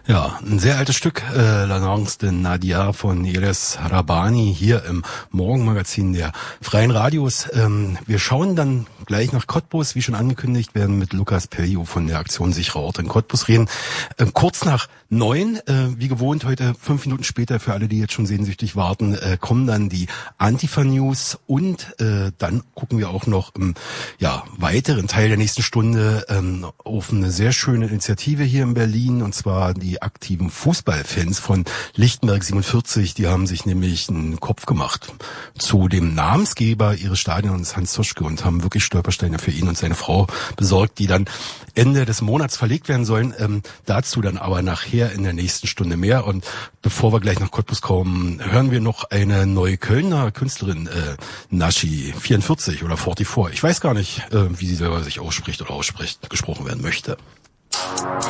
Ja, ein sehr altes Stück, La Danse de Nadia von Eles Rabani hier im Morgenmagazin der Freien Radios. Wir schauen dann gleich nach Cottbus, wie schon angekündigt, werden mit Lukas Pelio von der Aktion Sicherer Ort in Cottbus reden. Kurz nach 9, wie gewohnt, heute 5 Minuten später, für alle, die jetzt schon sehnsüchtig warten, kommen dann die Antifa-News und dann gucken wir auch noch im weiteren Teil der nächsten Stunde auf eine sehr schöne Initiative hier in Berlin, und zwar die aktiven Fußballfans von Lichtenberg 47, die haben sich nämlich einen Kopf gemacht zu dem Namensgeber ihres Stadions, Hans Zoschke, und haben wirklich Stolpersteine für ihn und seine Frau besorgt, die dann Ende des Monats verlegt werden sollen. Dazu dann aber nachher in der nächsten Stunde mehr. Und bevor wir gleich nach Cottbus kommen, hören wir noch eine neue Kölner Künstlerin, Nashi 44 oder 44. Ich weiß gar nicht, wie sie selber sich ausspricht oder gesprochen werden möchte.